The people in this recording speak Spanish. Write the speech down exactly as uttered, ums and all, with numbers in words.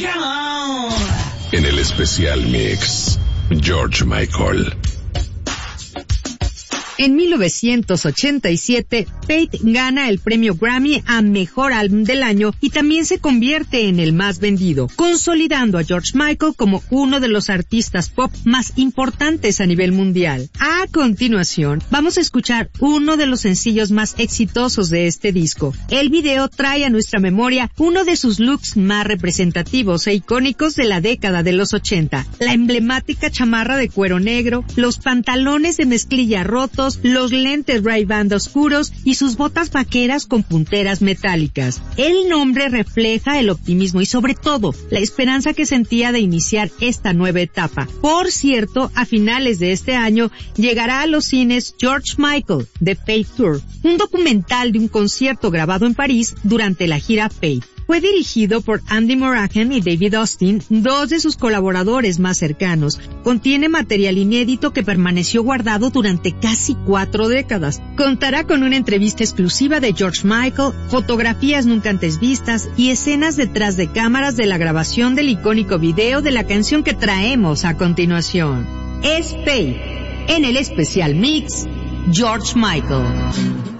Come on. En el especial mix, George Michael. En mil novecientos ochenta y siete, Faith gana el premio Grammy a Mejor Álbum del Año y también se convierte en el más vendido, consolidando a George Michael como uno de los artistas pop más importantes a nivel mundial. A continuación, vamos a escuchar uno de los sencillos más exitosos de este disco. El video trae a nuestra memoria uno de sus looks más representativos e icónicos de la década de los ochenta. La emblemática chamarra de cuero negro, los pantalones de mezclilla rotos, los lentes Ray-Ban oscuros y sus botas vaqueras con punteras metálicas. El nombre refleja el optimismo y sobre todo la esperanza que sentía de iniciar esta nueva etapa. Por cierto, a finales de este año llegará a los cines George Michael, The Faith Tour, un documental de un concierto grabado en París durante la gira Faith. Fue dirigido por Andy Morahan y David Austin, dos de sus colaboradores más cercanos. Contiene material inédito que permaneció guardado durante casi cuatro décadas. Contará con una entrevista exclusiva de George Michael, fotografías nunca antes vistas y escenas detrás de cámaras de la grabación del icónico video de la canción que traemos a continuación. Es Faith, en el especial mix, George Michael.